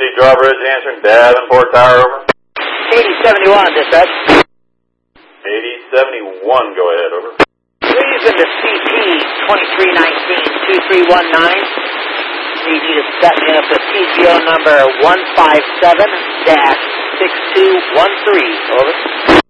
Drawbridge answering Davenport Tower, over. 8071, dispatch. 8071, go ahead, over. Please into CP 2319-2319. Need you to set me up with TGO number 157-6213, over.